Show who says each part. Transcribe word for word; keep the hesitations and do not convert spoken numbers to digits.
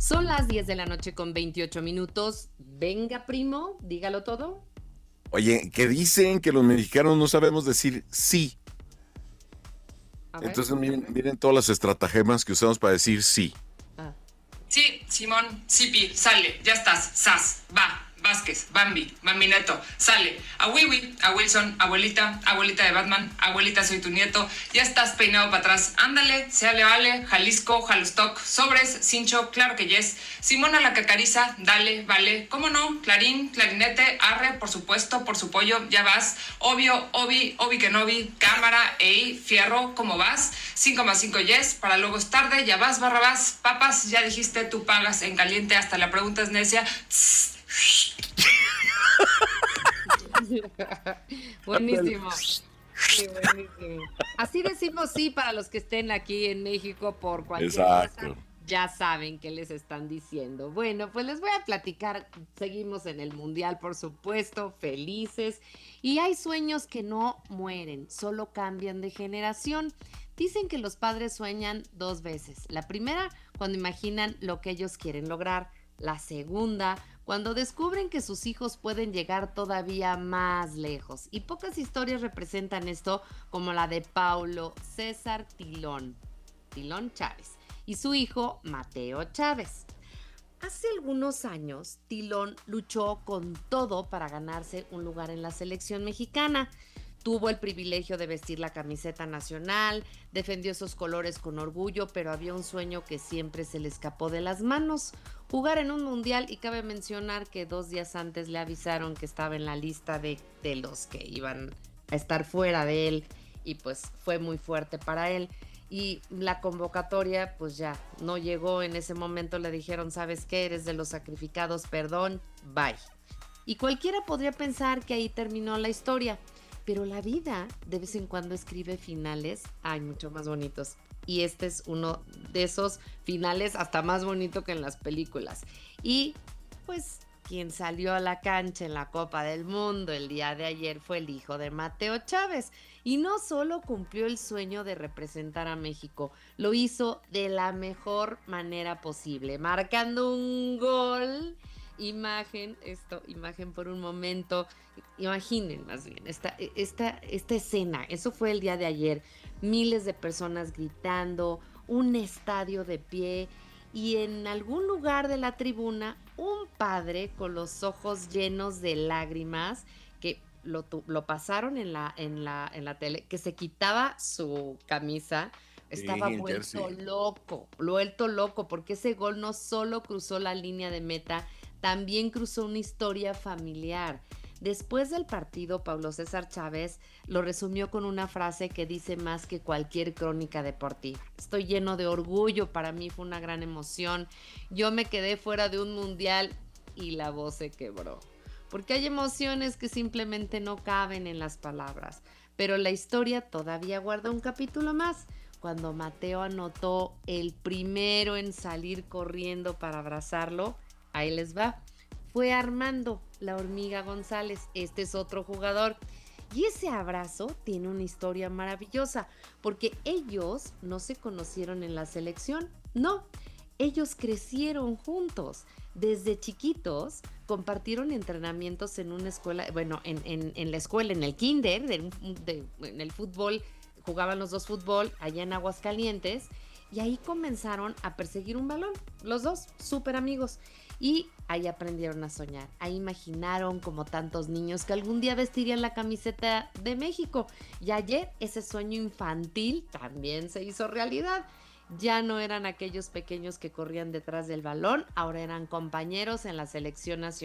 Speaker 1: Son las diez de la noche con veintiocho minutos. Venga, primo, dígalo todo.
Speaker 2: Oye, que dicen que los mexicanos no sabemos decir sí.
Speaker 1: A ver.
Speaker 2: Entonces miren, miren todas las estratagemas que usamos para decir sí.
Speaker 1: Ah.
Speaker 3: Sí, Simón, Sipi, sale, ya estás, Sas, va, Vázquez, Bambi, Bambineto, sale, a Wiwi, a Wilson, abuelita, abuelita de Batman, abuelita soy tu nieto, ya estás peinado para atrás, ándale, se le vale, Jalisco, Jalostoc, sobres, cincho, claro que yes, Simona la cacariza, dale, vale, cómo no, clarín, clarinete, arre, por supuesto, por su pollo, ya vas, obvio, obi, obi que no vi, cámara, ey, fierro, ¿cómo vas? cinco más cinco yes, para luego es tarde, ya vas, barrabás, papas, ya dijiste, tú pagas en caliente, hasta la pregunta es necia, tss,
Speaker 1: Buenísimo. Sí, buenísimo. Así decimos sí para los que estén aquí en México por cualquier
Speaker 2: Exacto.
Speaker 1: cosa. Ya saben qué les están diciendo. Bueno, pues les voy a platicar. Seguimos en el Mundial, por supuesto, felices. Y hay sueños que no mueren, solo cambian de generación. Dicen que los padres sueñan dos veces. La primera, cuando imaginan lo que ellos quieren lograr. La segunda, cuando descubren que sus hijos pueden llegar todavía más lejos. Y pocas historias representan esto, como la de Paulo César Tilón, Tilón Chávez, y su hijo Mateo Chávez. Hace algunos años, Tilón luchó con todo para ganarse un lugar en la selección mexicana. Tuvo el privilegio de vestir la camiseta nacional, defendió esos colores con orgullo, pero había un sueño que siempre se le escapó de las manos: jugar en un mundial. Y cabe mencionar que dos días antes le avisaron que estaba en la lista de, de los que iban a estar fuera de él, y pues fue muy fuerte para él. Y la convocatoria pues ya no llegó en ese momento. Le dijeron, ¿sabes qué? Eres de los sacrificados, perdón, bye. Y cualquiera podría pensar que ahí terminó la historia, pero la vida de vez en cuando escribe finales, ay, mucho más bonitos. Y este es uno de esos finales, hasta más bonito que en las películas. Y pues quien salió a la cancha en la Copa del Mundo el día de ayer fue el hijo de Mateo Chávez. Y no solo cumplió el sueño de representar a México, lo hizo de la mejor manera posible, marcando un gol. Imagen, esto, imagen por un momento, imaginen más bien esta, esta, esta escena. Eso fue el día de ayer, miles de personas gritando, un estadio de pie, y en algún lugar de la tribuna un padre con los ojos llenos de lágrimas, que lo, lo pasaron en la, en, la, en la tele, que se quitaba su camisa. Estaba
Speaker 2: Sí,
Speaker 1: vuelto
Speaker 2: Jersey.
Speaker 1: loco, vuelto loco, porque ese gol no solo cruzó la línea de meta, también cruzó una historia familiar. Después del partido, Paulo César Chávez lo resumió con una frase que dice más que cualquier crónica deportiva: estoy lleno de orgullo, para mí fue una gran emoción, yo me quedé fuera de un mundial y la voz se quebró. Porque hay emociones que simplemente no caben en las palabras. Pero la historia todavía guarda un capítulo más, cuando Mateo anotó el primero en salir corriendo para abrazarlo. Ahí les va. Fue Armando la Hormiga González. Este es otro jugador. Y ese abrazo tiene una historia maravillosa, porque ellos no se conocieron en la selección, no. Ellos crecieron juntos. Desde chiquitos compartieron entrenamientos en una escuela, bueno, en, en, en la escuela, en el kinder, de, de, en el fútbol. Jugaban los dos fútbol allá en Aguascalientes, y ahí comenzaron a perseguir un balón, los dos, súper amigos. Y ahí aprendieron a soñar, ahí imaginaron, como tantos niños, que algún día vestirían la camiseta de México. Y ayer ese sueño infantil también se hizo realidad. Ya no eran aquellos pequeños que corrían detrás del balón, ahora eran compañeros en la selección nacional.